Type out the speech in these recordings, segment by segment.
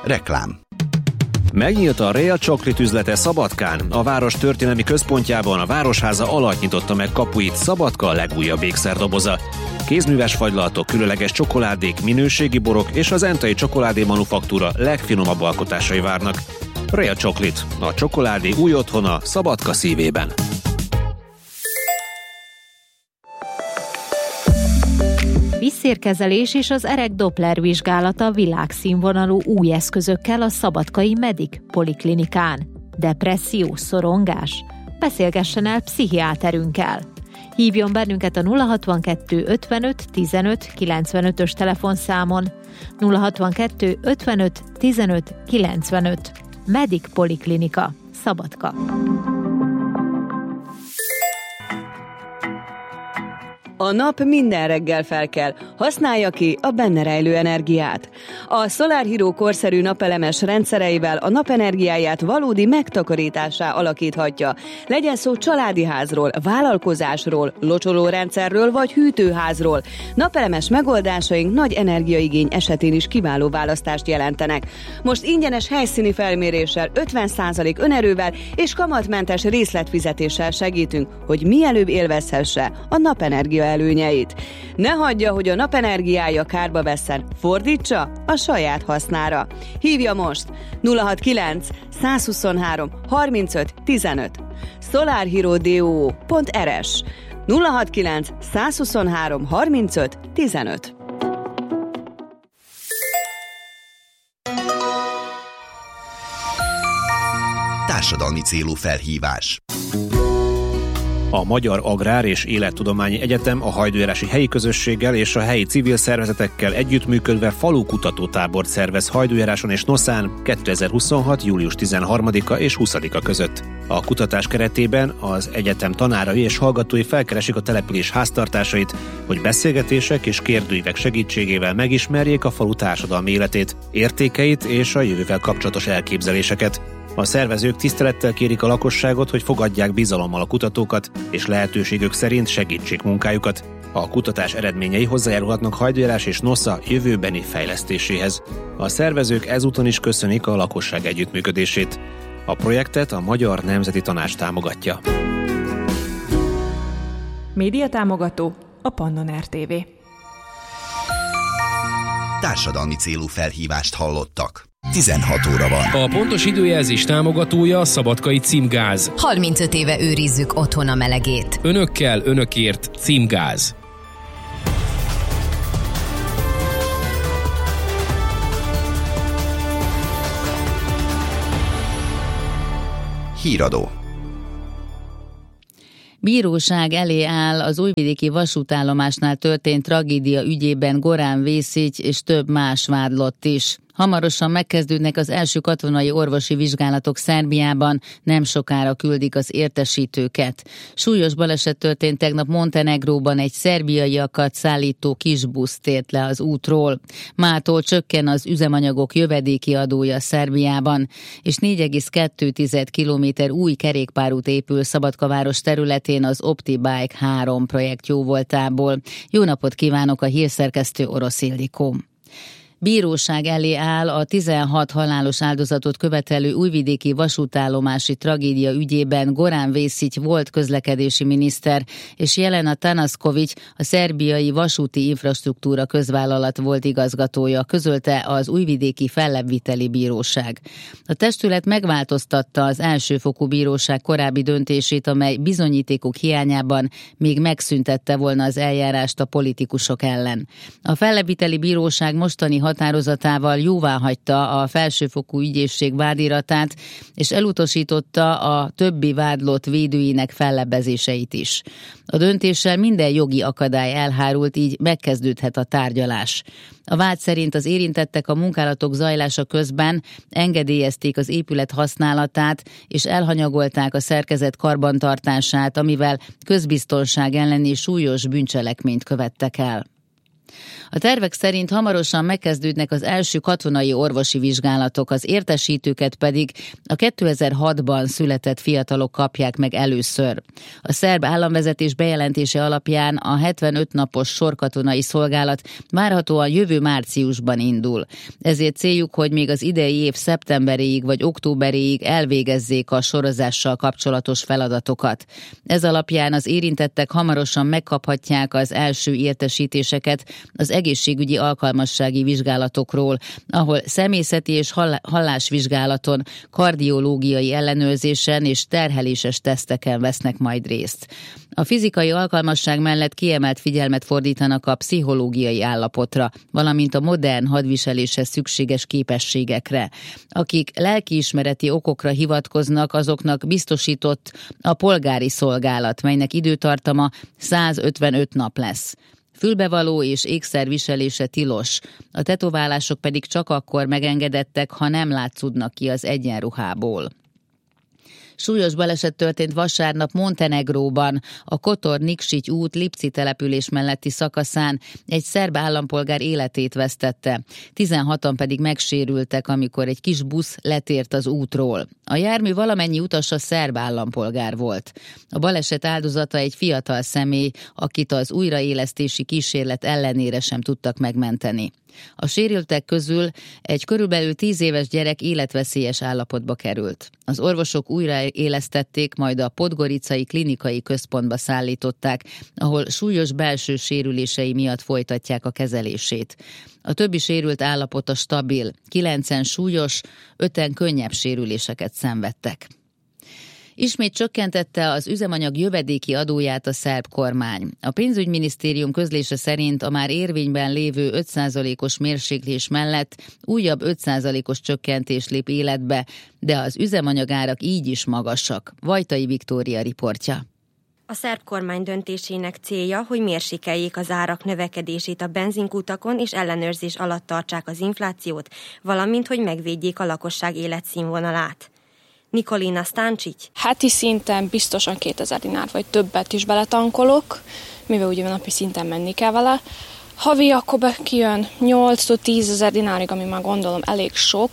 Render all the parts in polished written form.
Reklám. Megnyílt a Rea Chocolate üzlete Szabadkán. A város történelmi központjában a Városháza alatt nyitotta meg kapuit Szabadka legújabb ékszerdoboza. Kézműves fagylaltok, különleges csokoládék, minőségi borok és az Entai Csokoládé Manufaktúra legfinomabb alkotásai várnak. Rea Chocolate, a csokoládé új otthona Szabadka szívében. Vízszérkezelés és az erek Doppler vizsgálata világszínvonalú új eszközökkel a szabadkai Medic Poliklinikán. Depresszió, szorongás? Beszélgessen el pszichiáterünkkel. Hívjon bennünket a 062 55 15 95-ös telefonszámon. 062 55 15 95. Medic Poliklinika, Szabadka. A nap minden reggel felkel, használja ki a benne rejlő energiát. A Solar Hero korszerű napelemes rendszereivel a napenergiáját valódi megtakarításá alakíthatja. Legyen szó családi házról, vállalkozásról, locsolórendszerről vagy hűtőházról. Napelemes megoldásaink nagy energiaigény esetén is kiváló választást jelentenek. Most ingyenes helyszíni felméréssel, 50% önerővel és kamatmentes részletfizetéssel segítünk, hogy mielőbb élvezhesse a napenergia előnyeit. Ne hagyja, hogy a napenergiája kárba vesszen, fordítsa a saját hasznára. Hívja most 069 123 35 15 solarhero.rs 069 123 35 15. Társadalmi célú felhívás. A Magyar Agrár és Élettudományi Egyetem a hajdújárási helyi közösséggel és a helyi civil szervezetekkel együttműködve falukutatótábort szervez Hajdújáráson és Noszán 2026. július 13-a és 20-a között. A kutatás keretében az egyetem tanárai és hallgatói felkeresik a település háztartásait, hogy beszélgetések és kérdőívek segítségével megismerjék a falu társadalmi életét, értékeit és a jövővel kapcsolatos elképzeléseket. A szervezők tisztelettel kérik a lakosságot, hogy fogadják bizalommal a kutatókat, és lehetőségük szerint segítsék munkájukat. A kutatás eredményei hozzájárulhatnak Hajdújárás és Nosza jövőbeni fejlesztéséhez. A szervezők ezúton is köszönik a lakosság együttműködését. A projektet a Magyar Nemzeti Tanács támogatja. Média támogató a Pannon RTV. Társadalmi célú felhívást hallottak. 16 óra van. A pontos időjelzés támogatója a Szabadkai Címgáz. 35 éve őrizzük otthon a melegét. Önökkel, önökért Címgáz. Híradó. Bíróság elé áll az újvidéki vasútállomásnál történt tragédia ügyében Gorán Vészics és több más vádlott is. Hamarosan megkezdődnek az első katonai orvosi vizsgálatok Szerbiában, nem sokára küldik az értesítőket. Súlyos baleset történt tegnap Montenegróban, egy szerbiaiakat szállító kisbusz tért le az útról. Mától csökken az üzemanyagok jövedéki adója Szerbiában, és 4,2 kilométer új kerékpárút épül Szabadkaváros területén az OptiBike 3 projekt jóvoltából. Jó napot kívánok, a hírszerkesztő Orosz Ildikó. Bíróság elé áll a 16 halálos áldozatot követelő újvidéki vasútállomási tragédia ügyében Gorán Vészics volt közlekedési miniszter, és Jelena Tanaszkovics, a szerbiai vasúti infrastruktúra közvállalat volt igazgatója, közölte az újvidéki fellebbviteli bíróság. A testület megváltoztatta az elsőfokú bíróság korábbi döntését, amely bizonyítékok hiányában még megszüntette volna az eljárást a politikusok ellen. A fellebbviteli bíróság mostani határozatával jóváhagyta a felsőfokú ügyészség vádiratát, és elutasította a többi vádlott védőinek fellebbezéseit is. A döntéssel minden jogi akadály elhárult, így megkezdődhet a tárgyalás. A vád szerint az érintettek a munkálatok zajlása közben engedélyezték az épület használatát, és elhanyagolták a szerkezet karbantartását, amivel közbiztonság elleni súlyos bűncselekményt követtek el. A tervek szerint hamarosan megkezdődnek az első katonai orvosi vizsgálatok, az értesítőket pedig a 2006-ban született fiatalok kapják meg először. A szerb államvezetés bejelentése alapján a 75 napos sorkatonai szolgálat várhatóan jövő márciusban indul. Ezért céljuk, hogy még az idei év szeptemberéig vagy októberéig elvégezzék a sorozással kapcsolatos feladatokat. Ez alapján az érintettek hamarosan megkaphatják az első értesítéseket az egészségügyi alkalmassági vizsgálatokról, ahol személyzeti és hallásvizsgálaton, kardiológiai ellenőrzésen és terheléses teszteken vesznek majd részt. A fizikai alkalmasság mellett kiemelt figyelmet fordítanak a pszichológiai állapotra, valamint a modern hadviseléshez szükséges képességekre. Akik lelkiismereti okokra hivatkoznak, azoknak biztosított a polgári szolgálat, melynek időtartama 155 nap lesz. Fülbevaló és ékszerviselése tilos, a tetoválások pedig csak akkor megengedettek, ha nem látszódnak ki az egyenruhából. Súlyos baleset történt vasárnap Montenegróban, a Kotor-Nikšić út Lipci település melletti szakaszán egy szerb állampolgár életét vesztette. 16-an pedig megsérültek, amikor egy kis busz letért az útról. A jármű valamennyi utasa szerb állampolgár volt. A baleset áldozata egy fiatal személy, akit az újraélesztési kísérlet ellenére sem tudtak megmenteni. A sérültek közül egy körülbelül 10 éves gyerek életveszélyes állapotba került. Az orvosok újraélesztették, majd a podgoricai klinikai központba szállították, ahol súlyos belső sérülései miatt folytatják a kezelését. A többi sérült állapota stabil, 9-en súlyos, 5-en könnyebb sérüléseket szenvedtek. Ismét csökkentette az üzemanyag jövedéki adóját a szerb kormány. A pénzügyminisztérium közlése szerint a már érvényben lévő 5%-os mérséklés mellett újabb 5%-os csökkentés lép életbe, de az üzemanyagárak így is magasak. Vajtai Viktória riportja. A szerb kormány döntésének célja, hogy mérsékeljék az árak növekedését a benzinkutakon és ellenőrzés alatt tartsák az inflációt, valamint hogy megvédjék a lakosság életszínvonalát. Nikolina Stančić. Heti szinten biztosan 2000 dinár vagy többet is beletankolok, mivel ugye napi szinten menni kell vele. Havi akkor kijön 8-10 ezer dinárig, ami már gondolom elég sok,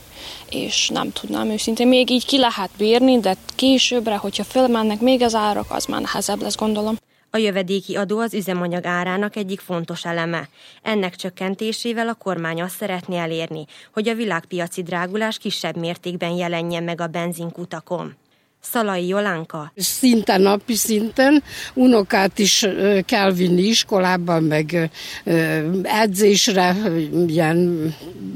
és nem tudnám őszintén. Még így ki lehet bírni, de későbbre, hogyha fölmennek még az árak, az már nehezebb lesz, gondolom. A jövedéki adó az üzemanyag árának egyik fontos eleme. Ennek csökkentésével a kormány azt szeretné elérni, hogy a világpiaci drágulás kisebb mértékben jelenjen meg a benzinkutakon. Szalai Jolánka. Szinte napi szinten unokát is kell vinni iskolába, meg edzésre, ilyen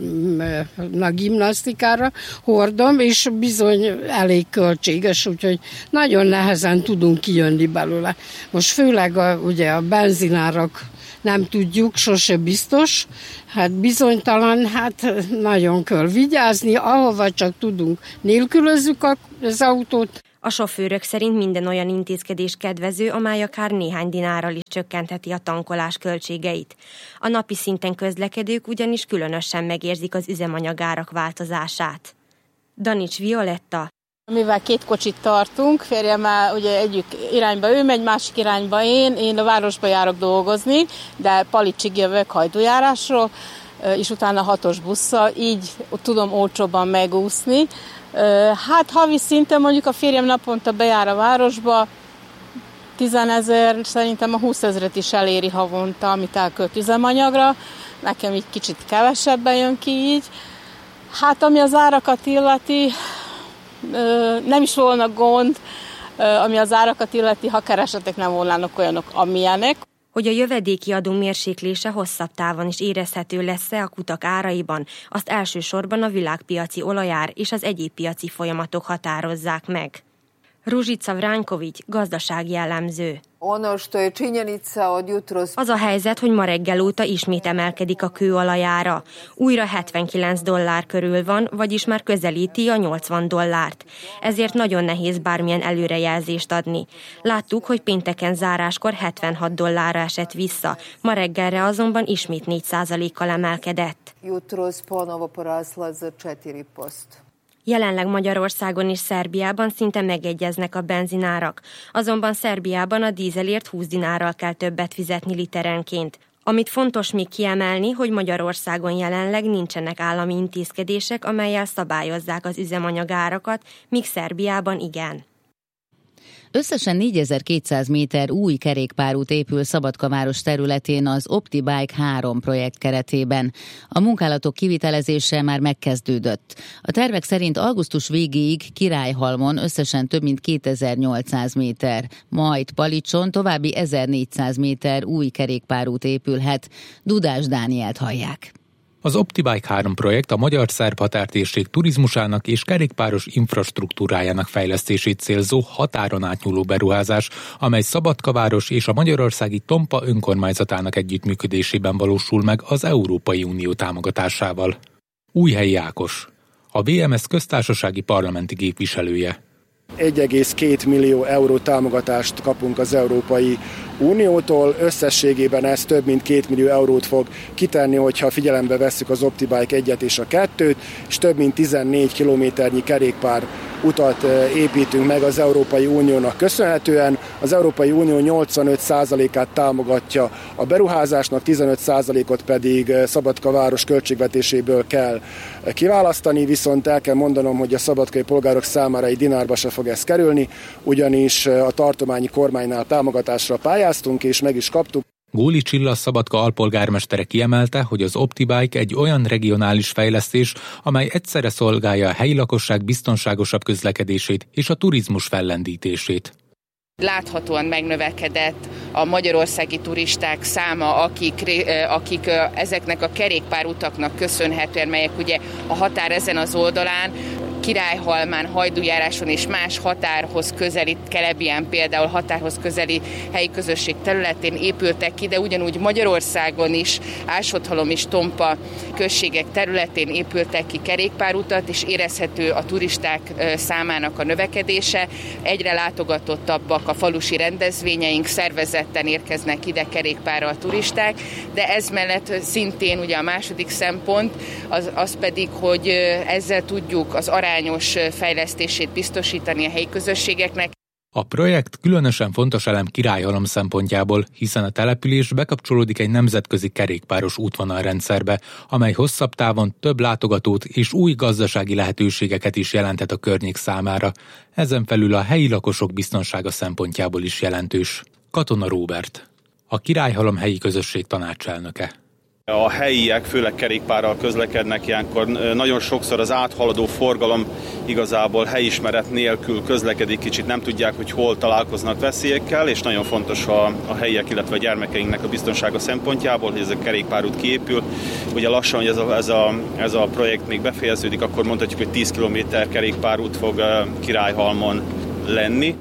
gimnasztikára hordom, és bizony elég költséges, úgyhogy nagyon nehezen tudunk kijönni belőle. Most főleg ugye a benzinárak nem tudjuk, sose biztos, hát bizonytalan, hát nagyon kell vigyázni, ahova csak tudunk, nélkülözzük az autót. A sofőrök szerint minden olyan intézkedés kedvező, amely akár néhány dinárral is csökkentheti a tankolás költségeit. A napi szinten közlekedők ugyanis különösen megérzik az üzemanyagárak változását. Danics Violetta. Mivel 2 kocsit tartunk, férjemmel ugye egyik irányba ő megy, másik irányba én a városba járok dolgozni, de Palicsig jövök hajdújárásról, és utána 6-os busszal, így tudom olcsóbban megúszni. Hát havi szinten mondjuk a férjem naponta bejár a városba, 10 000, szerintem a 20 000 is eléri havonta, amit elkölt üzemanyagra. Nekem így kicsit kevesebben jön ki így. Hát ami az árakat illeti, nem is volna gond, ami az árakat illeti, ha keresetek nem volnának olyanok, amilyenek. Hogy a jövedéki adó mérséklése hosszabb távon is érezhető lesz-e a kutak áraiban, azt elsősorban a világpiaci olajár és az egyéb piaci folyamatok határozzák meg. Ružica Vranković, gazdasági elemző. Az a helyzet, hogy ma reggel óta ismét emelkedik a kőolajára. Újra $79 körül van, vagyis már közelíti a $80. Ezért nagyon nehéz bármilyen előrejelzést adni. Láttuk, hogy pénteken záráskor $76 esett vissza, ma reggelre azonban ismét 4%-kal emelkedett. Jelenleg Magyarországon és Szerbiában szinte megegyeznek a benzinárak, azonban Szerbiában a dízelért 20 dinárral kell többet fizetni literenként. Amit fontos még kiemelni, hogy Magyarországon jelenleg nincsenek állami intézkedések, amellyel szabályozzák az üzemanyagárakat, míg Szerbiában igen. Összesen 4200 méter új kerékpárút épül Szabadkaváros területén az OptiBike 3 projekt keretében. A munkálatok kivitelezése már megkezdődött. A tervek szerint augusztus végéig Királyhalmon összesen több mint 2800 méter, majd Palicson további 1400 méter új kerékpárút épülhet. Dudás Dánielt hallják. Az OptiBike 3 projekt a magyar-szerb határtérség turizmusának és kerékpáros infrastruktúrájának fejlesztését célzó határon átnyúló beruházás, amely Szabadkaváros és a magyarországi Tompa önkormányzatának együttműködésében valósul meg az Európai Unió támogatásával. Újhelyi Ákos, a VMS köztársasági parlamenti képviselője. 1,2 millió euró támogatást kapunk az Európai Uniótól, összességében ez több mint 2 millió eurót fog kitenni, hogyha figyelembe vesszük az OptiBike 1-et és a 2-t, és több mint 14 kilométernyi kerékpár utat építünk meg az Európai Uniónak köszönhetően. Az Európai Unió 85%-át támogatja a beruházásnak, 15%-ot pedig Szabadkaváros költségvetéséből kell kiválasztani, viszont el kell mondanom, hogy a szabadkai polgárok számára egy dinárba se fog ez kerülni, ugyanis a tartományi kormánynál támogatásra pályáztunk és meg is kaptuk. Góli Csilla Szabadka alpolgármestere kiemelte, hogy az OptiBike egy olyan regionális fejlesztés, amely egyszerre szolgálja a helyi lakosság biztonságosabb közlekedését és a turizmus fellendítését. Láthatóan megnövekedett a magyarországi turisták száma, akik ezeknek a kerékpárutaknak köszönhetően, melyek ugye a határ ezen az oldalán, Királyhalmán, Hajdújáráson és más határhoz közeli, Kelebien például határhoz közeli helyi közösség területén épültek ki, de ugyanúgy Magyarországon is, Ásotthalom és Tompa községek területén épültek ki kerékpárutat, és érezhető a turisták számának a növekedése. Egyre látogatottabbak a falusi rendezvényeink, szervezetten érkeznek ide kerékpárral a turisták, de ez mellett szintén ugye a második szempont, az pedig, hogy ezzel tudjuk az arányos fejlesztését biztosítani a helyi közösségeknek. A projekt különösen fontos elem Királyhalom szempontjából, hiszen a település bekapcsolódik egy nemzetközi kerékpáros útvonalrendszerbe, amely hosszabb távon több látogatót és új gazdasági lehetőségeket is jelenthet a környék számára. Ezen felül a helyi lakosok biztonsága szempontjából is jelentős. Katona Róbert, a Királyhalom helyi közösség tanácselnöke. A helyiek főleg kerékpárral közlekednek, ilyenkor nagyon sokszor az áthaladó forgalom igazából helyismeret nélkül közlekedik, kicsit nem tudják, hogy hol találkoznak veszélyekkel, és nagyon fontos a helyiek, illetve a gyermekeinknek a biztonsága szempontjából, hogy ez a kerékpárút kiépül. Ugye lassan, hogy ez a projekt még befejeződik, akkor mondhatjuk, hogy 10 km kerékpárút fog Királyhalmon lenni.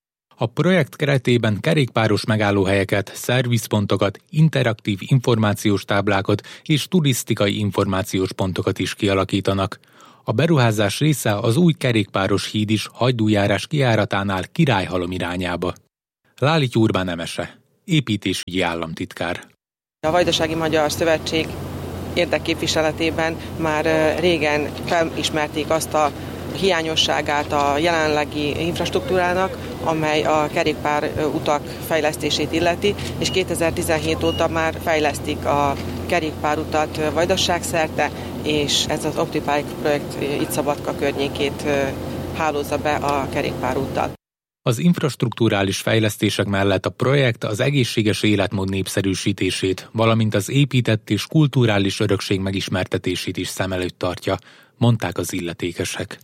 A projekt keretében kerékpáros megállóhelyeket, szervizpontokat, interaktív információs táblákat és turisztikai információs pontokat is kialakítanak. A beruházás része az új kerékpáros híd is Hajdújárás kijáratánál Királyhalom irányába. Lálity Urbán Emese, építésügyi államtitkár. A Vajdasági Magyar Szövetség érdekképviseletében már régen felismerték azt a hiányosságát a jelenlegi infrastruktúrának, amely a kerékpár utak fejlesztését illeti, és 2017 óta már fejlesztik a kerékpárutat vajdaságszerte, és ez az OptiBike projekt itt Szabadka környékét hálózza be a kerékpárúttal. Az infrastrukturális fejlesztések mellett a projekt az egészséges életmód népszerűsítését, valamint az épített és kulturális örökség megismertetését is szem előtt tartja, mondták az illetékesek.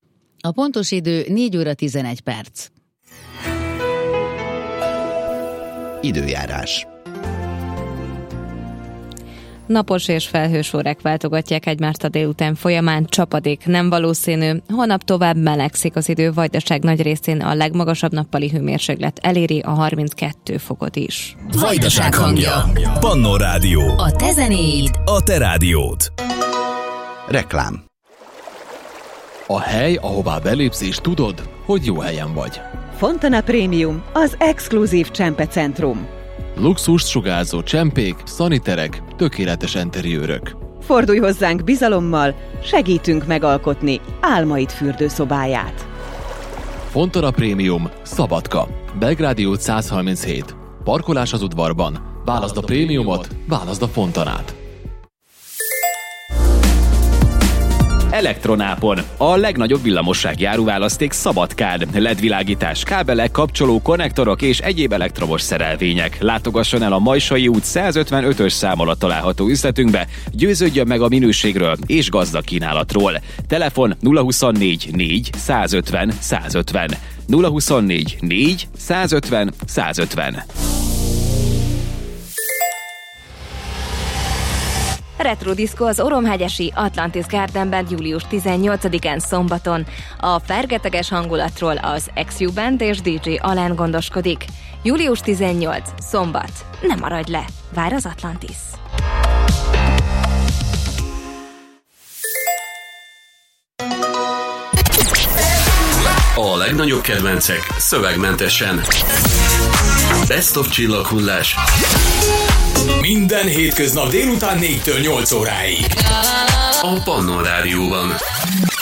A pontos idő 4 óra 11 perc. Időjárás. Napos és felhős órák váltogatják egymást a délután folyamán, csapadék nem valószínű, holnap tovább melegszik az idő, Vajdaság nagy részén a legmagasabb nappali hőmérséklet eléri a 32 fokot is. Vajdaság hangja. Pannó Rádió. A te zenéid. A te rádiód. Reklám. A hely, ahová belépsz és tudod, hogy jó helyen vagy. Fontana Prémium, az exkluzív csempecentrum. Luxust sugárzó csempék, szaniterek, tökéletes enteriőrök. Fordulj hozzánk bizalommal, segítünk megalkotni álmaid fürdőszobáját. Fontana Prémium, Szabadka, Belgrádi út 137. Parkolás az udvarban, Válaszd a prémiumot, válaszd a Fontanát. Elektronápon. A legnagyobb villamossági áruválaszték Szabadkán. LED-világítás, kábelek, kapcsoló, konnektorok és egyéb elektromos szerelvények. Látogasson el a Majsai út 155-ös szám alatt található üzletünkbe, győződjön meg a minőségről és gazdag kínálatról. Telefon 024 4 150 150. 024 4 150 150. Retro Disco az Oromhegyesi Atlantis Gardenben július 18-án szombaton. A fergeteges hangulatról az XU Band és DJ Alán gondoskodik. Július 18, szombat. Ne maradj le! Vár az Atlantis! A legnagyobb kedvencek szövegmentesen. Best of csillaghullás. Minden hétköznap délután 4-től 8 óráig. A Pannon Rádióban.